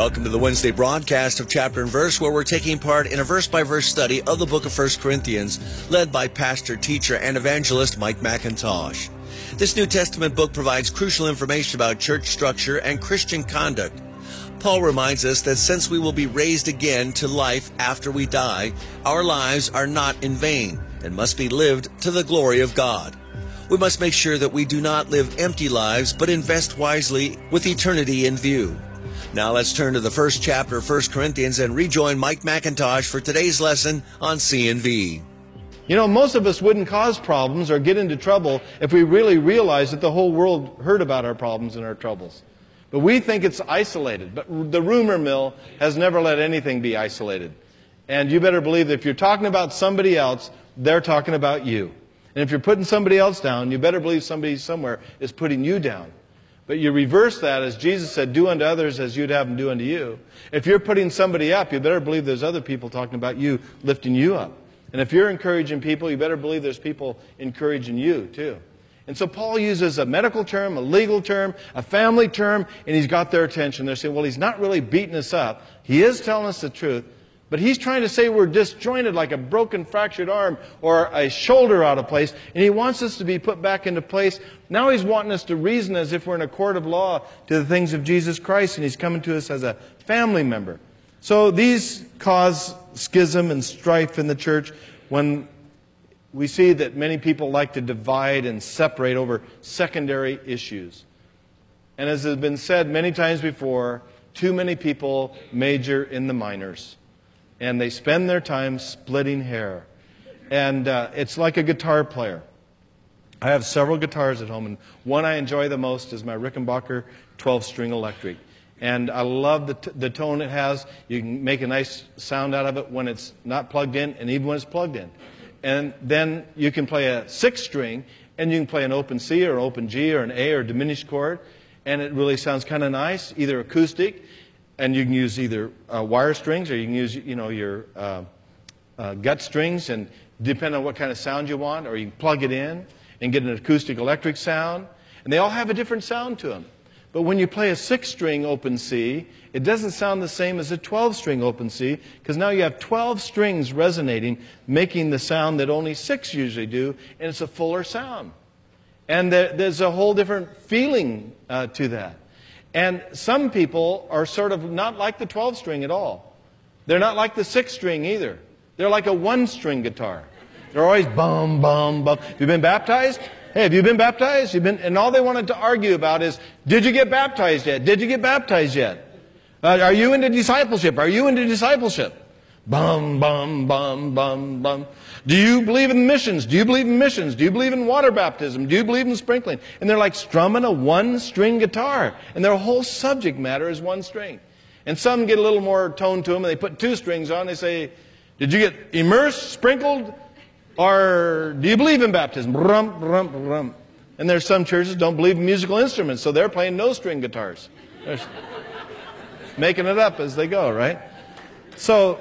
Welcome to the Wednesday broadcast of Chapter and Verse, where we're taking part in a verse-by-verse study of the book of 1 Corinthians, led by pastor, teacher, and evangelist Mike McIntosh. This New Testament book provides crucial information about church structure and Christian conduct. Paul reminds us that since we will be raised again to life after we die, our lives are not in vain and must be lived to the glory of God. We must make sure that we do not live empty lives, but invest wisely with eternity in view. Now let's turn to the first chapter of 1 Corinthians and rejoin Mike McIntosh for today's lesson on C&V. You know, most of us wouldn't cause problems or get into trouble if we really realized that the whole world heard about our problems and our troubles. But we think it's isolated. But the rumor mill has never let anything be isolated. And you better believe that if you're talking about somebody else, they're talking about you. And if you're putting somebody else down, you better believe somebody somewhere is putting you down. But you reverse that, as Jesus said, do unto others as you'd have them do unto you. If you're putting somebody up, you better believe there's other people talking about you, lifting you up. And if you're encouraging people, you better believe there's people encouraging you too. And so Paul uses a medical term, a legal term, a family term, and he's got their attention. They're saying, well, he's not really beating us up. He is telling us the truth. But he's trying to say we're disjointed like a broken, fractured arm or a shoulder out of place. And he wants us to be put back into place. Now he's wanting us to reason as if we're in a court of law to the things of Jesus Christ. And he's coming to us as a family member. So these cause schism and strife in the church when we see that many people like to divide and separate over secondary issues. And as has been said many times before, too many people major in the minors. And they spend their time splitting hair. And it's like a guitar player. I have several guitars at home, and one I enjoy the most is my Rickenbacker 12-string electric. And I love the tone it has. You can make a nice sound out of it when it's not plugged in, and even when it's plugged in. And then you can play a 6-string, and you can play an open C or open G or an A or diminished chord, and it really sounds kind of nice, either acoustic. And you can use either wire strings or you can use, your gut strings, and depending on what kind of sound you want, or you can plug it in and get an acoustic electric sound. And they all have a different sound to them. But when you play a 6-string open C, it doesn't sound the same as a 12-string open C, because now you have 12 strings resonating, making the sound that only 6 usually do, and it's a fuller sound. And there's a whole different feeling to that. And some people are sort of not like the 12-string at all. They're not like the 6-string either. They're like a 1-string guitar. They're always bum, bum, bum. Have you been baptized? Hey, have you been baptized? And all they wanted to argue about is, did you get baptized yet? Did you get baptized yet? Are you into discipleship? Are you into discipleship? Bum, bum, bum, bum, bum. Do you believe in missions? Do you believe in missions? Do you believe in water baptism? Do you believe in sprinkling? And they're like strumming a 1-string guitar. And their whole subject matter is 1 string. And some get a little more tone to them, and they put 2 strings on. They say, did you get immersed, sprinkled, or do you believe in baptism? Brum, brum, brum. And there's some churches don't believe in musical instruments, so they're playing no-string guitars. They're making it up as they go, right? So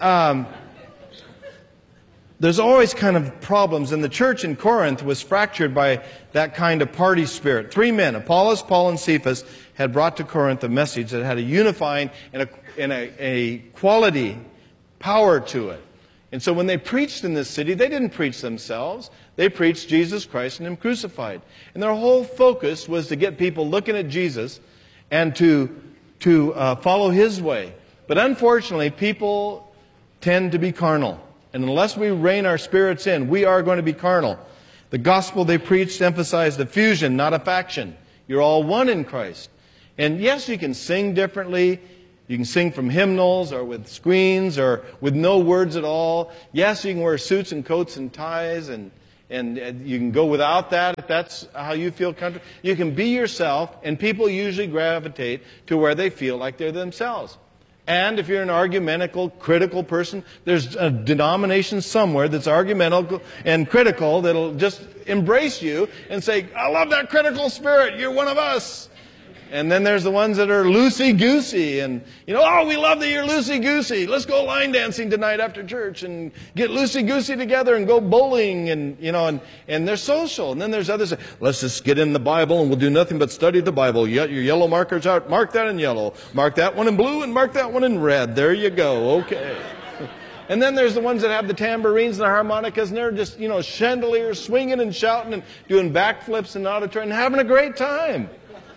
there's always kind of problems, and the church in Corinth was fractured by that kind of party spirit. 3 men, Apollos, Paul, and Cephas, had brought to Corinth a message that had a unifying and a quality power to it. And so when they preached in this city, they didn't preach themselves. They preached Jesus Christ and Him crucified. And their whole focus was to get people looking at Jesus and to follow His way. But unfortunately, people tend to be carnal. And unless we rein our spirits in, we are going to be carnal. The gospel they preached emphasized a fusion, not a faction. You're all one in Christ. And yes, you can sing differently. You can sing from hymnals or with screens or with no words at all. Yes, you can wear suits and coats and ties, and you can go without that if that's how you feel comfortable. You can be yourself, and people usually gravitate to where they feel like they're themselves. And if you're an argumentative, critical person, there's a denomination somewhere that's argumentative and critical that'll just embrace you and say, I love that critical spirit, you're one of us. And then there's the ones that are loosey-goosey. And, oh, we love that you're loosey-goosey. Let's go line dancing tonight after church and get loosey-goosey together and go bowling. And they're social. And then there's others that, let's just get in the Bible and we'll do nothing but study the Bible. Your yellow markers out. Mark that in yellow. Mark that one in blue and mark that one in red. There you go. Okay. And then there's the ones that have the tambourines and the harmonicas, and they're just, chandeliers swinging and shouting and doing backflips and auditorium and having a great time.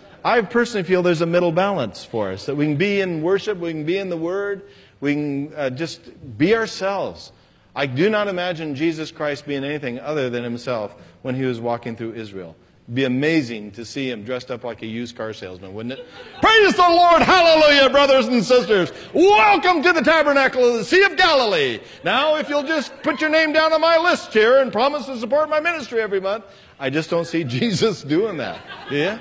I personally feel there's a middle balance for us, that we can be in worship, we can be in the Word, we can just be ourselves. I do not imagine Jesus Christ being anything other than himself when he was walking through Israel. It'd be amazing to see him dressed up like a used car salesman, wouldn't it? Praise the Lord! Hallelujah, brothers and sisters! Welcome to the tabernacle of the Sea of Galilee! Now, if you'll just put your name down on my list here and promise to support my ministry every month, I just don't see Jesus doing that. Yeah?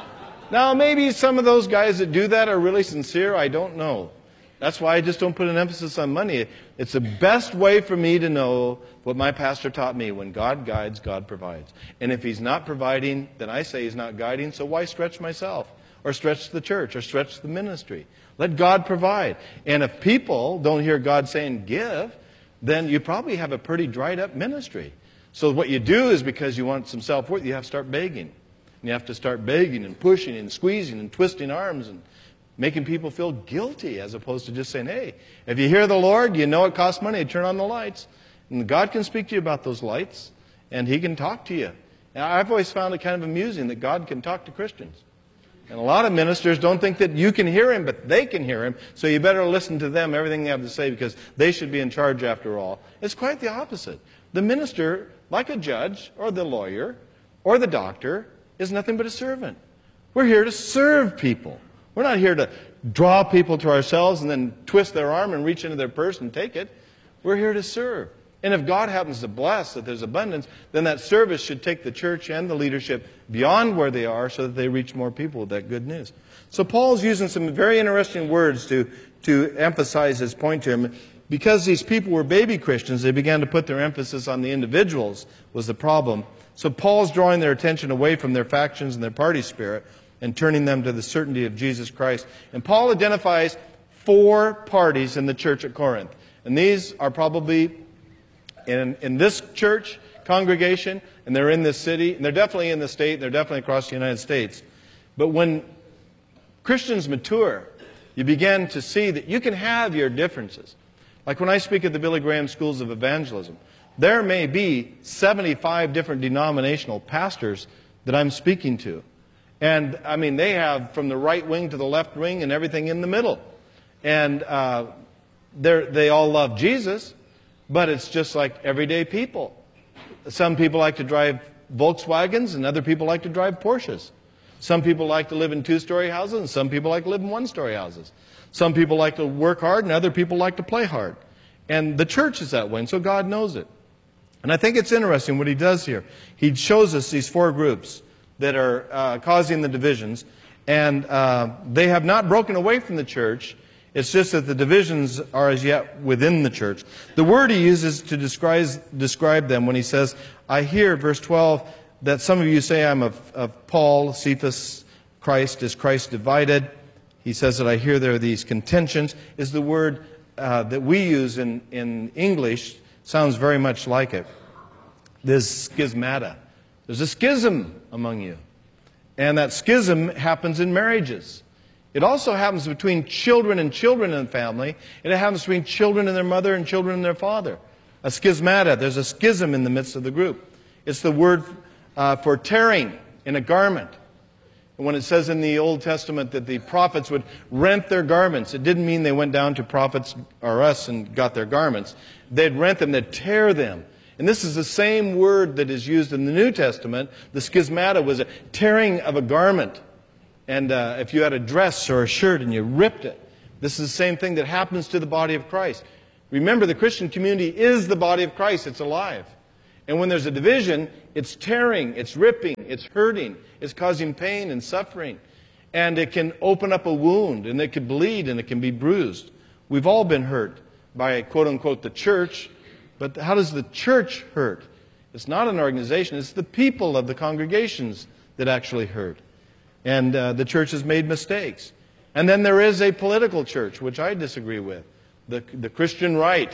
Now, maybe some of those guys that do that are really sincere. I don't know. That's why I just don't put an emphasis on money. It's the best way for me to know what my pastor taught me. When God guides, God provides. And if he's not providing, then I say he's not guiding, so why stretch myself? Or stretch the church? Or stretch the ministry? Let God provide. And if people don't hear God saying give, then you probably have a pretty dried up ministry. So what you do is, because you want some self-worth, you have to start begging. And you have to start begging and pushing and squeezing and twisting arms and making people feel guilty, as opposed to just saying, hey, if you hear the Lord, you know it costs money to turn on the lights. And God can speak to you about those lights, and he can talk to you. Now, I've always found it kind of amusing that God can talk to Christians. And a lot of ministers don't think that you can hear him, but they can hear him, so you better listen to them, everything they have to say, because they should be in charge after all. It's quite the opposite. The minister, like a judge or the lawyer or the doctor, is nothing but a servant. We're here to serve people. We're not here to draw people to ourselves and then twist their arm and reach into their purse and take it. We're here to serve. And if God happens to bless that there's abundance, then that service should take the church and the leadership beyond where they are so that they reach more people with that good news. So Paul's using some very interesting words to emphasize his point to him. Because these people were baby Christians, they began to put their emphasis on the individuals was the problem. So Paul's drawing their attention away from their factions and their party spirit and turning them to the certainty of Jesus Christ. And Paul identifies 4 parties in the church at Corinth. And these are probably in this church congregation, and they're in this city, and they're definitely in the state, and they're definitely across the United States. But when Christians mature, you begin to see that you can have your differences. Like when I speak at the Billy Graham Schools of Evangelism, there may be 75 different denominational pastors that I'm speaking to. And, I mean, they have from the right wing to the left wing and everything in the middle. And they all love Jesus, but it's just like everyday people. Some people like to drive Volkswagens and other people like to drive Porsches. Some people like to live in 2-story houses and some people like to live in 1-story houses. Some people like to work hard and other people like to play hard. And the church is that way, and so God knows it. And I think it's interesting what he does here. He shows us these 4 groups that are causing the divisions. And they have not broken away from the church. It's just that the divisions are as yet within the church. The word he uses to describe them when he says, I hear, verse 12, that some of you say I'm of Paul, Cephas, Christ. Is Christ divided? He says that I hear there are these contentions. Is the word that we use in English, sounds very much like it. There's schismata. There's a schism among you. And that schism happens in marriages. It also happens between children and children in the family. And it happens between children and their mother and children and their father. A schismata. There's a schism in the midst of the group. It's the word for tearing in a garment. And when it says in the Old Testament that the prophets would rent their garments, it didn't mean they went down to prophets or us and got their garments. They'd rent them, they'd tear them. And this is the same word that is used in the New Testament. The schismata was a tearing of a garment. And if you had a dress or a shirt and you ripped it, this is the same thing that happens to the body of Christ. Remember, the Christian community is the body of Christ. It's alive. And when there's a division, it's tearing, it's ripping, it's hurting, it's causing pain and suffering. And it can open up a wound, and it can bleed, and it can be bruised. We've all been hurt by, quote-unquote, the church. But how does the church hurt? It's not an organization. It's the people of the congregations that actually hurt. And the church has made mistakes. And then there is a political church, which I disagree with. The Christian right.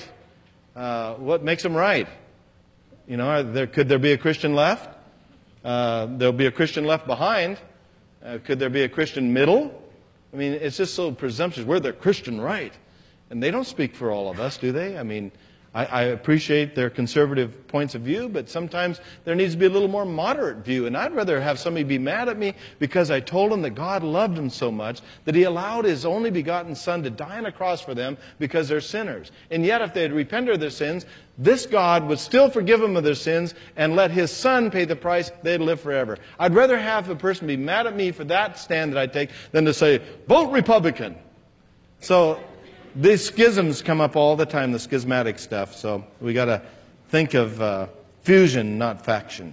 What makes them right? You know, could there be a Christian left? There'll be a Christian left behind. Could there be a Christian middle? I mean, it's just so presumptuous. We're the Christian right. And they don't speak for all of us, do they? I mean, I appreciate their conservative points of view, but sometimes there needs to be a little more moderate view. And I'd rather have somebody be mad at me because I told them that God loved them so much that He allowed His only begotten Son to die on a cross for them because they're sinners. And yet if they had repented of their sins, this God would still forgive them of their sins and let His Son pay the price. They'd live forever. I'd rather have a person be mad at me for that stand that I take than to say, vote Republican. So these schisms come up all the time, the schismatic stuff. So we got to think of fusion, not faction.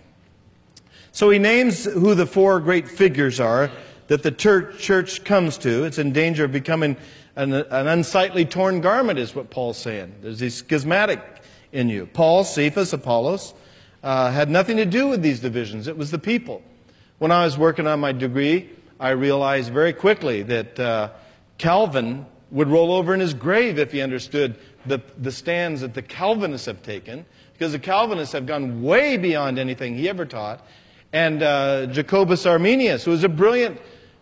So he names who the four great figures are that the church comes to. It's in danger of becoming an unsightly torn garment, is what Paul's saying. There's these schismatic in you. Paul, Cephas, Apollos had nothing to do with these divisions. It was the people. When I was working on my degree, I realized very quickly that Calvin would roll over in his grave if he understood the stands that the Calvinists have taken, because the Calvinists have gone way beyond anything he ever taught. And Jacobus Arminius, who was a brilliant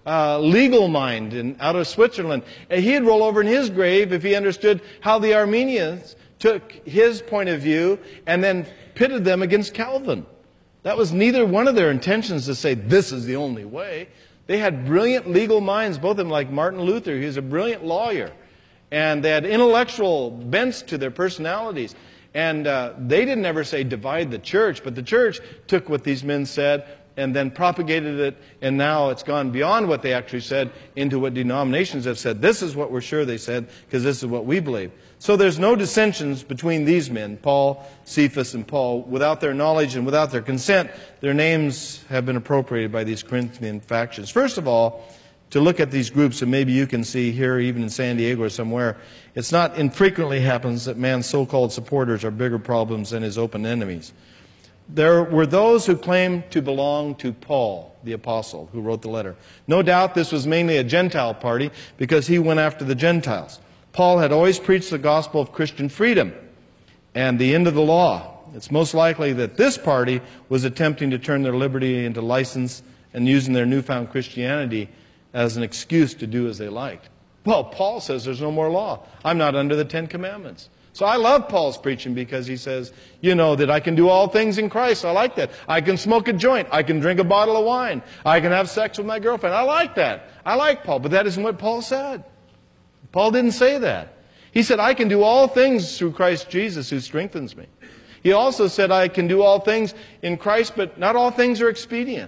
legal mind out of Switzerland, and he'd roll over in his grave if he understood how the Arminians took his point of view and then pitted them against Calvin. That was neither one of their intentions to say this is the only way. They had brilliant legal minds, both of them, like Martin Luther. He was a brilliant lawyer. And they had intellectual bents to their personalities. And they didn't ever say divide the church, but the church took what these men said and then propagated it, and now it's gone beyond what they actually said into what denominations have said. This is what we're sure they said, because this is what we believe. So there's no dissensions between these men, Paul, Cephas, and Paul. Without their knowledge and without their consent, their names have been appropriated by these Corinthian factions. First of all, to look at these groups, and maybe you can see here, even in San Diego or somewhere, it's not infrequently happens that man's so-called supporters are bigger problems than his open enemies. There were those who claimed to belong to Paul, the apostle, who wrote the letter. No doubt this was mainly a Gentile party because he went after the Gentiles. Paul had always preached the gospel of Christian freedom and the end of the law. It's most likely that this party was attempting to turn their liberty into license and using their newfound Christianity as an excuse to do as they liked. Well, Paul says there's no more law. I'm not under the Ten Commandments. So I love Paul's preaching because he says, you know, that I can do all things in Christ. I like that. I can smoke a joint. I can drink a bottle of wine. I can have sex with my girlfriend. I like that. I like Paul. But that isn't what Paul said. Paul didn't say that. He said, I can do all things through Christ Jesus who strengthens me. He also said, I can do all things in Christ, but not all things are expedient.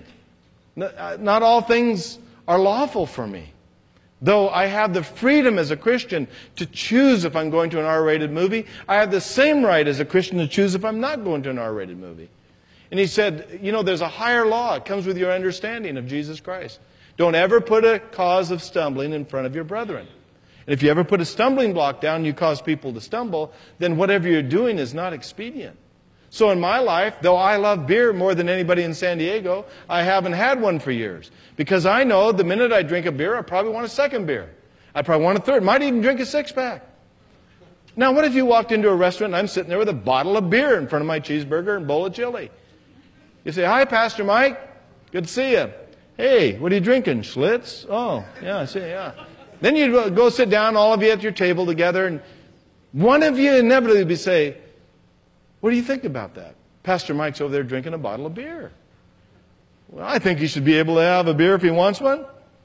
Not all things are lawful for me. Though I have the freedom as a Christian to choose if I'm going to an R-rated movie, I have the same right as a Christian to choose if I'm not going to an R-rated movie. And he said, you know, there's a higher law. It comes with your understanding of Jesus Christ. Don't ever put a cause of stumbling in front of your brethren. And if you ever put a stumbling block down and you cause people to stumble, then whatever you're doing is not expedient. So in my life, though I love beer more than anybody in San Diego, I haven't had one for years. Because I know the minute I drink a beer, I probably want a second beer. I probably want a third. Might even drink a six-pack. Now, what if you walked into a restaurant and I'm sitting there with a bottle of beer in front of my cheeseburger and bowl of chili? You say, hi, Pastor Mike. Good to see you. Hey, what are you drinking? Schlitz? Oh, yeah, I see, yeah. Then you go sit down, all of you at your table together, and one of you inevitably would say, what do you think about that? Pastor Mike's over there drinking a bottle of beer. Well, I think he should be able to have a beer if he wants one.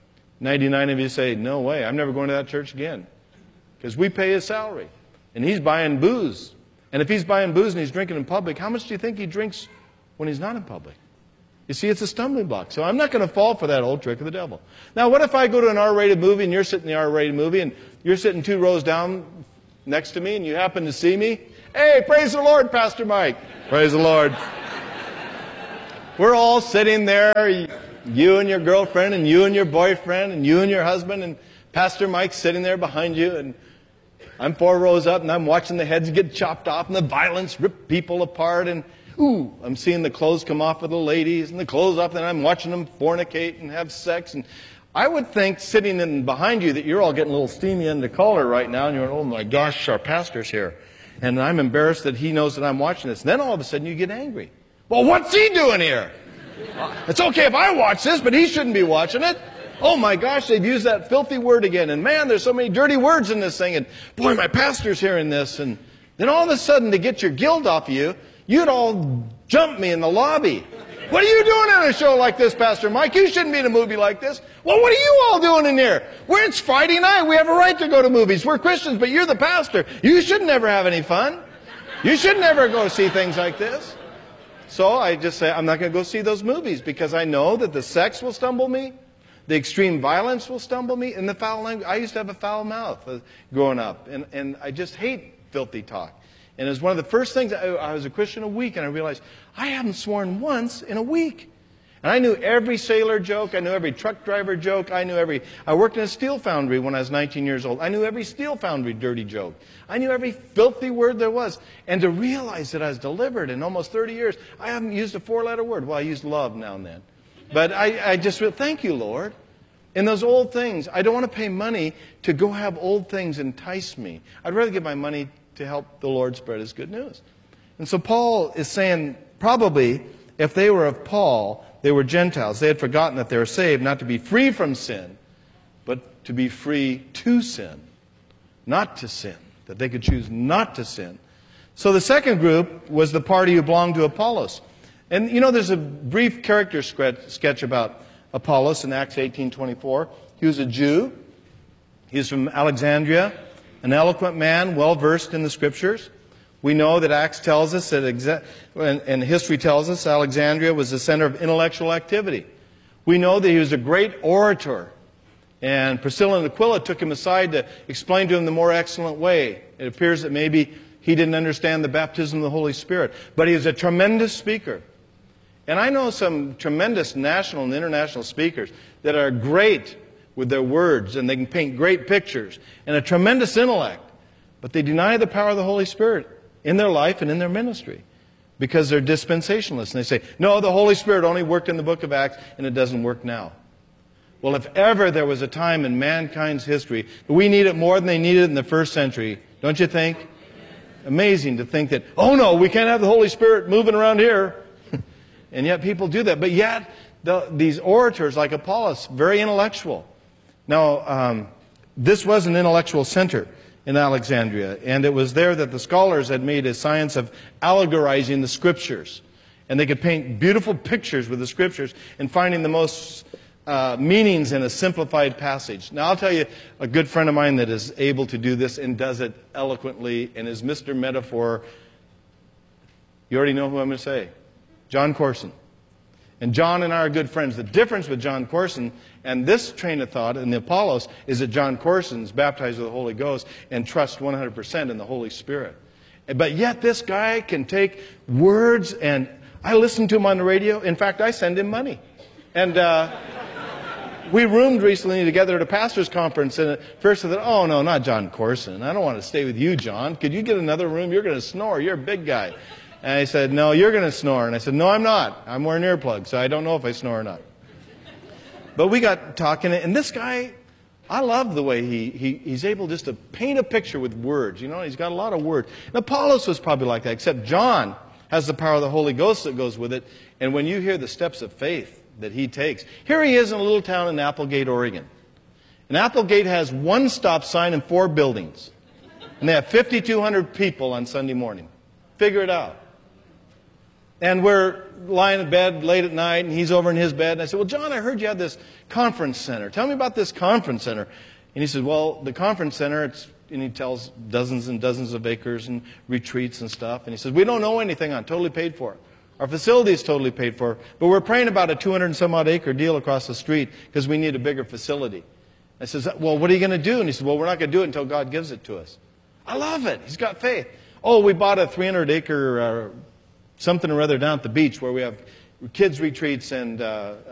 99 of you say, no way, I'm never going to that church again. Because we pay his salary. And he's buying booze. And if he's buying booze and he's drinking in public, how much do you think he drinks when he's not in public? You see, it's a stumbling block. So I'm not going to fall for that old trick of the devil. Now, what if I go to an R-rated movie and you're sitting in the R-rated movie and you're sitting 2 rows down next to me and you happen to see me? Hey, praise the Lord, Pastor Mike. Praise the Lord. We're all sitting there, you and your girlfriend and you and your boyfriend and you and your husband, and Pastor Mike's sitting there behind you, and I'm 4 rows up and I'm watching the heads get chopped off and the violence rip people apart, and ooh, I'm seeing the clothes come off of the ladies and the clothes off, and I'm watching them fornicate and have sex. And I would think sitting in behind you that you're all getting a little steamy under the collar right now, and you're going, oh my gosh, our pastor's here. And I'm embarrassed that he knows that I'm watching this. And then all of a sudden you get angry. Well, what's he doing here? It's okay if I watch this, but he shouldn't be watching it. Oh my gosh, they've used that filthy word again. And man, there's so many dirty words in this thing. And boy, my pastor's hearing this. And then all of a sudden, to get your guilt off of you, you'd all jump me in the lobby. What are you doing on a show like this, Pastor Mike? You shouldn't be in a movie like this. Well, what are you all doing in here? It's Friday night. We have a right to go to movies. We're Christians, but you're the pastor. You should never have any fun. You should never go see things like this. So I just say, I'm not going to go see those movies because I know that the sex will stumble me, the extreme violence will stumble me, and the foul language. I used to have a foul mouth growing up, and I just hate filthy talk. And it was one of the first things, I was a Christian a week, and I realized I haven't sworn once in a week. And I knew every sailor joke. I knew every truck driver joke. I worked in a steel foundry when I was 19 years old. I knew every steel foundry dirty joke. I knew every filthy word there was. And to realize that I was delivered in almost 30 years, I haven't used a four-letter word. Well, I use love now and then. But I just feel, thank you, Lord. And those old things, I don't want to pay money to go have old things entice me. I'd rather give my money to help the Lord spread His good news. And so Paul is saying, probably, if they were of Paul, they were Gentiles. They had forgotten that they were saved, not to be free from sin, but to be free to sin, not to sin, that they could choose not to sin. So the second group was the party who belonged to Apollos. And you know, there's a brief character sketch about Apollos in Acts 18:24. He was a Jew. He was from Alexandria, an eloquent man, well-versed in the Scriptures. We know that Acts tells us, and history tells us, Alexandria was the center of intellectual activity. We know that he was a great orator. And Priscilla and Aquila took him aside to explain to him the more excellent way. It appears that maybe he didn't understand the baptism of the Holy Spirit. But he was a tremendous speaker. And I know some tremendous national and international speakers that are great with their words, and they can paint great pictures, and a tremendous intellect. But they deny the power of the Holy Spirit in their life and in their ministry because they're dispensationalists. And they say, no, the Holy Spirit only worked in the book of Acts, and it doesn't work now. Well, if ever there was a time in mankind's history, we need it more than they needed it in the first century, don't you think? Amazing to think that, oh no, we can't have the Holy Spirit moving around here. And yet people do that. But yet, these orators like Apollos, very intellectual. Now, this was an intellectual center in Alexandria, and it was there that the scholars had made a science of allegorizing the Scriptures. And they could paint beautiful pictures with the Scriptures and finding the most meanings in a simplified passage. Now, I'll tell you, a good friend of mine that is able to do this and does it eloquently and is Mr. Metaphor. You already know who I'm going to say. John Corson. And John and I are good friends. The difference with John Corson and this train of thought in the Apollos is that John Corson's baptized with the Holy Ghost and trusts 100% in the Holy Spirit. But yet this guy can take words, and I listen to him on the radio. In fact, I send him money. And we roomed recently together at a pastor's conference, and at first I thought, oh no, not John Corson. I don't want to stay with you, John. Could you get another room? You're going to snore. You're a big guy. And he said, no, you're going to snore. And I said, no, I'm not. I'm wearing earplugs, so I don't know if I snore or not. But we got talking, and this guy, I love the way he's able just to paint a picture with words. You know, he's got a lot of words. And Apollos was probably like that, except John has the power of the Holy Ghost that goes with it. And when you hear the steps of faith that he takes, here he is in a little town in Applegate, Oregon. And Applegate has one stop sign and 4 buildings. And they have 5,200 people on Sunday morning. Figure it out. And we're lying in bed late at night, and he's over in his bed. And I said, well, John, I heard you had this conference center. Tell me about this conference center. And he said, well, the conference center, and he tells dozens and dozens of acres and retreats and stuff. And he says, we don't know anything on it. Totally paid for. Our facility is totally paid for. But we're praying about a 200 and some odd acre deal across the street because we need a bigger facility. I says, well, what are you going to do? And he said, well, we're not going to do it until God gives it to us. I love it. He's got faith. Oh, we bought a 300 acre something or other down at the beach where we have kids retreats and